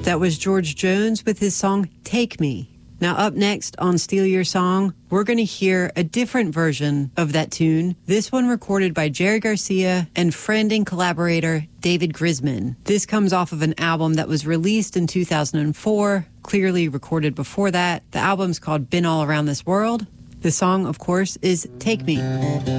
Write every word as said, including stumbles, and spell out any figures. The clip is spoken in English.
That was George Jones with his song Take Me. Now up next on Steal Your Song, we're going to hear a different version of that tune, this one recorded by Jerry Garcia and friend and collaborator David Grisman. This comes off of an album that was released in two thousand four, clearly recorded before that. The album's called Been All Around This World. The song, of course, is Take Me.